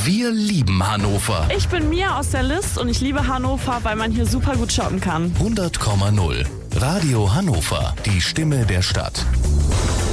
Wir lieben Hannover. Ich bin Mia aus der List und ich liebe Hannover, weil man hier super gut shoppen kann. 100,0. Radio Hannover, die Stimme der Stadt.